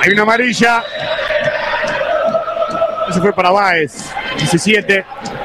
Hay una amarilla. Ese fue para Báez. 17.